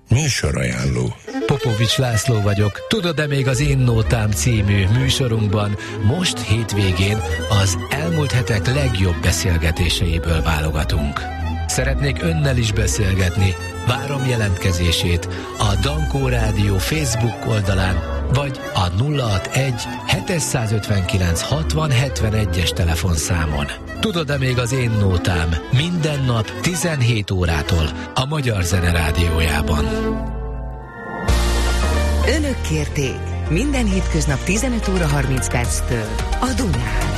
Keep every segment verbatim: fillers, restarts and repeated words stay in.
Műsorajánló. Popovics László vagyok. Tudod-e, még az Én Nótám című műsorunkban most hétvégén az elmúlt hetek legjobb beszélgetéseiből válogatunk. Szeretnék önnel is beszélgetni. Várom jelentkezését a Dankó Rádió Facebook oldalán, vagy a nulla hatvanegy hétszázötvenkilenc hatvan hetvenegyes telefonszámon. Tudod-e, még az Én Nótám minden nap tizenhét órától a Magyar Zene Rádiójában. Önök kérték minden hétköznap tizenöt óra harminc perctől a Dunán.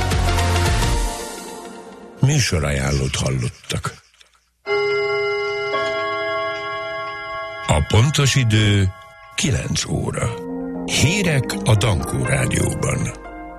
Műsorajánlót hallottak. A pontos idő kilenc óra. Hírek a Dankó Rádióban.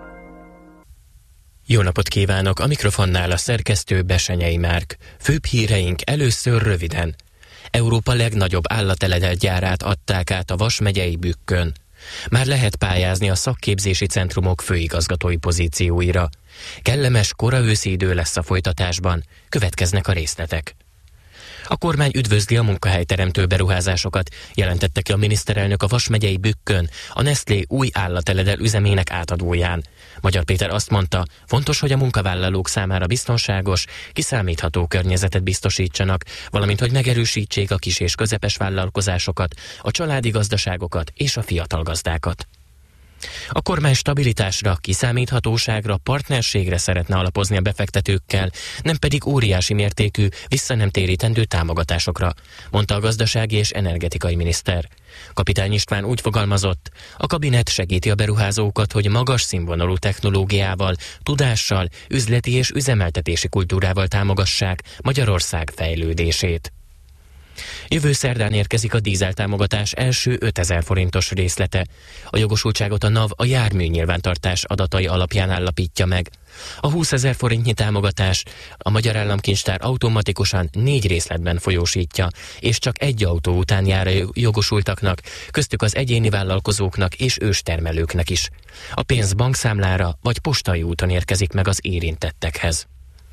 Jó napot kívánok! A mikrofonnál a szerkesztő Besenyei Márk. Főbb híreink először röviden. Európa legnagyobb állateledelt adták át a Vas megyei Bükkön. Már lehet pályázni a szakképzési centrumok főigazgatói pozícióira. Kellemes koraőszi idő lesz a folytatásban, következnek a részletek. A kormány üdvözli a munkahelyteremtő beruházásokat, jelentette ki a miniszterelnök a Vas megyei Bükkön, a Nestlé új állateledel üzemének átadóján. Magyar Péter azt mondta, fontos, hogy a munkavállalók számára biztonságos, kiszámítható környezetet biztosítsanak, valamint hogy megerősítsék a kis és közepes vállalkozásokat, a családi gazdaságokat és a fiatal gazdákat. A kormány stabilitásra, kiszámíthatóságra, partnerségre szeretne alapozni a befektetőkkel, nem pedig óriási mértékű, vissza nem térítendő támogatásokra, mondta a gazdasági és energetikai miniszter. Kapitány István úgy fogalmazott, a kabinet segíti a beruházókat, hogy magas színvonalú technológiával, tudással, üzleti és üzemeltetési kultúrával támogassák Magyarország fejlődését. Jövő szerdán érkezik a dízeltámogatás első ötezer forintos részlete. A jogosultságot a NAV a jármű nyilvántartás adatai alapján állapítja meg. A húszezer forintnyi támogatás a Magyar Államkincstár automatikusan négy részletben folyósítja, és csak egy autó után jár a jogosultaknak, köztük az egyéni vállalkozóknak és őstermelőknek is. A pénz bankszámlára vagy postai úton érkezik meg az érintettekhez.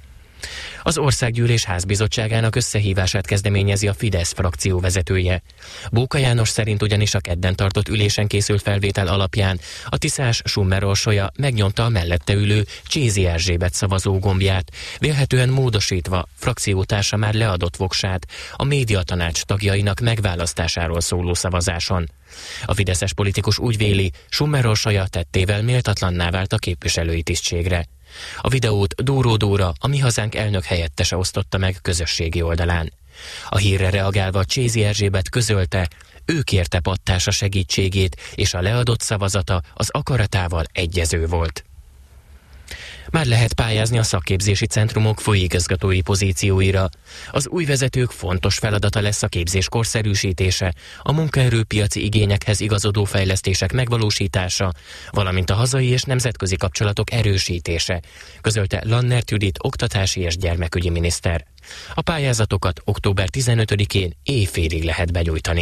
Az Országgyűlés Házbizottságának összehívását kezdeményezi a Fidesz frakció vezetője. Bóka János szerint ugyanis a kedden tartott ülésen készült felvétel alapján a Tiszás Summer Orsolya megnyomta a mellette ülő Csézi Erzsébet szavazógombját, vélhetően módosítva frakciótársa már leadott voksát a médiatanács tagjainak megválasztásáról szóló szavazáson. A fideszes politikus úgy véli, Summer Orsolya tettével méltatlanná vált a képviselői tisztségre. A videót Dóró Dóra, a Mi Hazánk elnök helyettese osztotta meg közösségi oldalán. A hírre reagálva Csézi Erzsébet közölte, ő kérte pattársa segítségét, és a leadott szavazata az akaratával egyező volt. Már lehet pályázni a szakképzési centrumok főigazgatói pozícióira. Az új vezetők fontos feladata lesz a képzés korszerűsítése, a munkaerőpiaci igényekhez igazodó fejlesztések megvalósítása, valamint a hazai és nemzetközi kapcsolatok erősítése, közölte Lannert Judit oktatási és gyermekügyi miniszter. A pályázatokat október tizenötödikén éjfélig lehet benyújtani.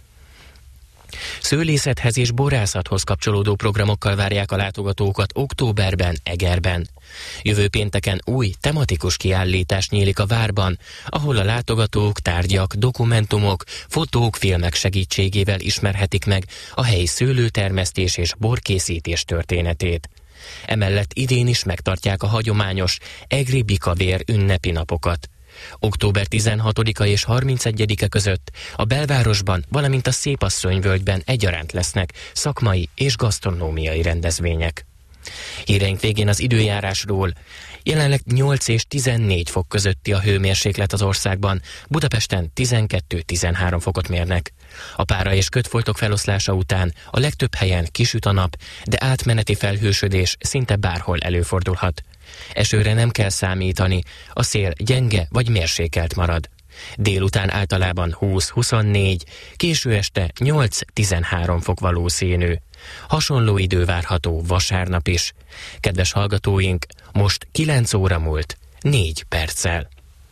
Szőlészethez és borászathoz kapcsolódó programokkal várják a látogatókat októberben, Egerben. Jövő pénteken új, tematikus kiállítás nyílik a várban, ahol a látogatók tárgyak, dokumentumok, fotók, filmek segítségével ismerhetik meg a helyi szőlőtermesztés és borkészítés történetét. Emellett idén is megtartják a hagyományos egri bikavér ünnepi napokat. október tizenhatodika és harmincegyedike között a belvárosban, valamint a Szépasszonyvölgyben egyaránt lesznek szakmai és gasztronómiai rendezvények. Híreink végén az időjárásról. Jelenleg nyolc és tizennégy fok közötti a hőmérséklet az országban, Budapesten tizenkettő-tizenhárom fokot mérnek. A pára és kötfoltok feloszlása után a legtöbb helyen kisüt a nap, de átmeneti felhősödés szinte bárhol előfordulhat. Esőre nem kell számítani, a szél gyenge vagy mérsékelt marad. Délután általában húsz-huszonnégy, késő este nyolc-tizenhárom fok valószínű. Hasonló idő várható vasárnap is. Kedves hallgatóink, most kilenc óra múlt, négy perccel.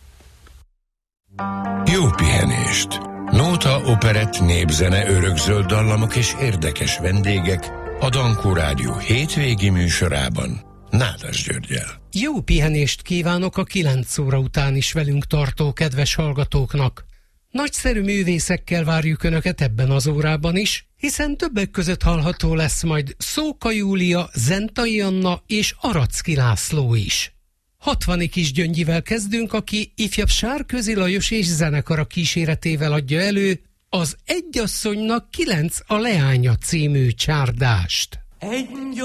Jó pihenést! Nóta, operett, népzene, örökzöld dallamok és érdekes vendégek a Dankó Rádió hétvégi műsorában Nádas Györggyel. Jó pihenést kívánok a kilenc óra után is velünk tartó kedves hallgatóknak! Nagyszerű művészekkel várjuk Önöket ebben az órában is, hiszen többek között hallható lesz majd Szóka Júlia, Zentai Anna és Aracki László is. Hatvani Kisgyöngyivel kezdünk, aki ifjabb Sárközi Lajos és zenekara kíséretével adja elő az Egy asszonynak kilenc a leánya című csárdást. Egy